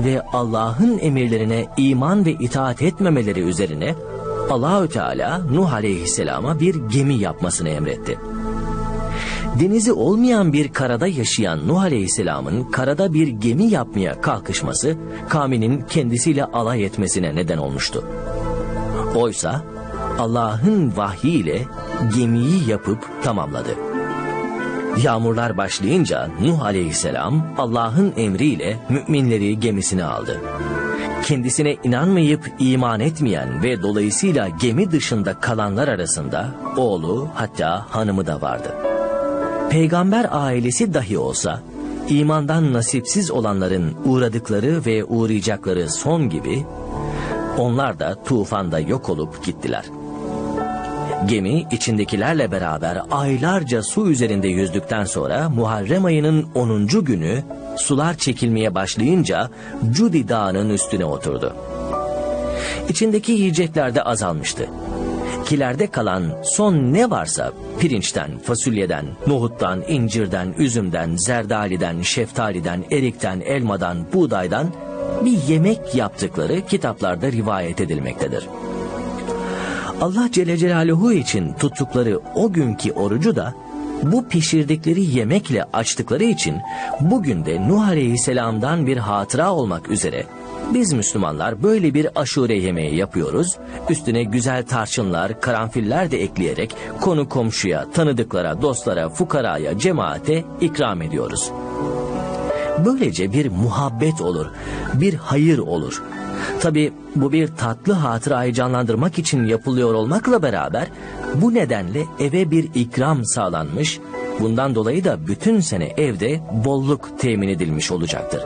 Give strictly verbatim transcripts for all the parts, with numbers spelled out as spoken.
ve Allah'ın emirlerine iman ve itaat etmemeleri üzerine Allahü Teala Nuh Aleyhisselam'a bir gemi yapmasını emretti. Denizi olmayan bir karada yaşayan Nuh Aleyhisselam'ın karada bir gemi yapmaya kalkışması kavminin kendisiyle alay etmesine neden olmuştu. Oysa Allah'ın vahyiyle gemiyi yapıp tamamladı. Yağmurlar başlayınca Nuh Aleyhisselam Allah'ın emriyle müminleri gemisine aldı. Kendisine inanmayıp iman etmeyen ve dolayısıyla gemi dışında kalanlar arasında oğlu, hatta hanımı da vardı. Peygamber ailesi dahi olsa imandan nasipsiz olanların uğradıkları ve uğrayacakları son gibi onlar da tufanda yok olup gittiler. Gemi içindekilerle beraber aylarca su üzerinde yüzdükten sonra Muharrem ayının onuncu günü sular çekilmeye başlayınca Cudi Dağı'nın üstüne oturdu. İçindeki yiyecekler de azalmıştı. Kilerde kalan son ne varsa pirinçten, fasulyeden, nohuttan, incirden, üzümden, zerdaliden, şeftaliden, erikten, elmadan, buğdaydan bir yemek yaptıkları kitaplarda rivayet edilmektedir. Allah Celle Celaluhu için tuttukları o günkü orucu da bu pişirdikleri yemekle açtıkları için bugün de Nuh Aleyhisselam'dan bir hatıra olmak üzere biz Müslümanlar böyle bir aşure yemeği yapıyoruz. Üstüne güzel tarçınlar, karanfiller de ekleyerek konu komşuya, tanıdıklara, dostlara, fukaraya, cemaate ikram ediyoruz. Böylece bir muhabbet olur, bir hayır olur. Tabi bu bir tatlı hatırayı canlandırmak için yapılıyor olmakla beraber bu nedenle eve bir ikram sağlanmış, bundan dolayı da bütün sene evde bolluk temin edilmiş olacaktır.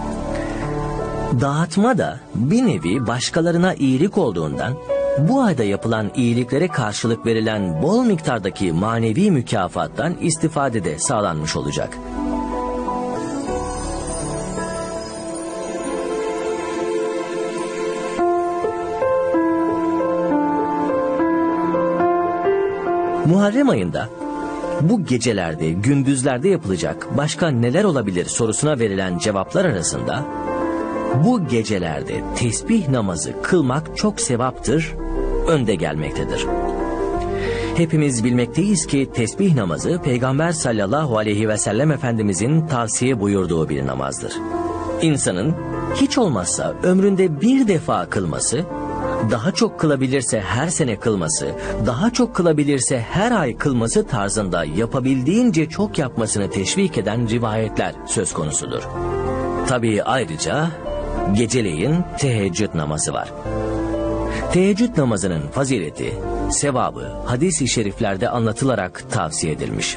Dağıtma da bir nevi başkalarına iyilik olduğundan bu ayda yapılan iyiliklere karşılık verilen bol miktardaki manevi mükafattan istifade de sağlanmış olacak. Muharrem ayında bu gecelerde, gündüzlerde yapılacak başka neler olabilir sorusuna verilen cevaplar arasında bu gecelerde tesbih namazı kılmak çok sevaptır, önde gelmektedir. Hepimiz bilmekteyiz ki tesbih namazı Peygamber sallallahu aleyhi ve sellem Efendimizin tavsiye buyurduğu bir namazdır. İnsanın hiç olmazsa ömründe bir defa kılması, daha çok kılabilirse her sene kılması, daha çok kılabilirse her ay kılması tarzında yapabildiğince çok yapmasını teşvik eden rivayetler söz konusudur. Tabii ayrıca geceleyin teheccüd namazı var. Teheccüd namazının fazileti, sevabı hadis-i şeriflerde anlatılarak tavsiye edilmiş.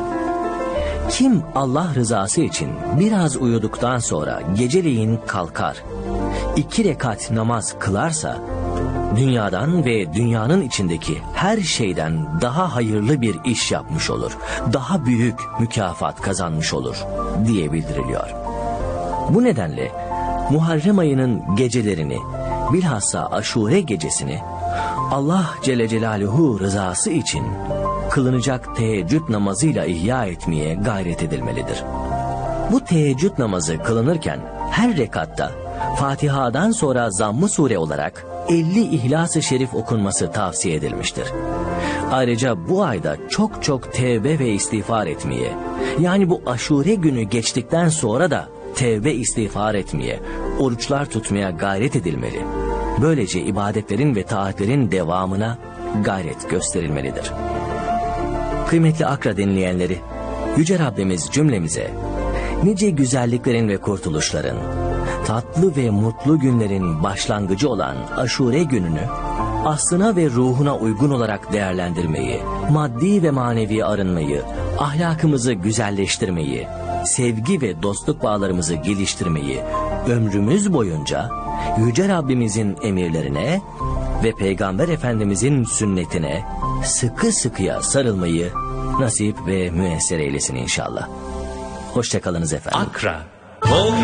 Kim Allah rızası için biraz uyuduktan sonra geceleyin kalkar, iki rekat namaz kılarsa, dünyadan ve dünyanın içindeki her şeyden daha hayırlı bir iş yapmış olur, daha büyük mükafat kazanmış olur diye bildiriliyor. Bu nedenle Muharrem ayının gecelerini, bilhassa Aşure gecesini Allah Celle Celaluhu rızası için kılınacak teheccüd namazıyla ihya etmeye gayret edilmelidir. Bu teheccüd namazı kılınırken her rekatta Fatiha'dan sonra Zamm-ı Sure olarak elli İhlas-ı Şerif okunması tavsiye edilmiştir. Ayrıca bu ayda çok çok tevbe ve istiğfar etmeye, yani bu Aşure günü geçtikten sonra da tevbe istiğfar etmeye, oruçlar tutmaya gayret edilmeli. Böylece ibadetlerin ve taatlerin devamına gayret gösterilmelidir. Kıymetli Akra dinleyenleri, Yüce Rabbimiz cümlemize nice güzelliklerin ve kurtuluşların, tatlı ve mutlu günlerin başlangıcı olan Aşure gününü aslına ve ruhuna uygun olarak değerlendirmeyi, maddi ve manevi arınmayı, ahlakımızı güzelleştirmeyi, sevgi ve dostluk bağlarımızı geliştirmeyi ömrümüz boyunca Yüce Rabbimizin emirlerine ve Peygamber Efendimizin sünnetine sıkı sıkıya sarılmayı nasip ve müyesser eylesin inşallah. Hoşçakalınız efendim. Akra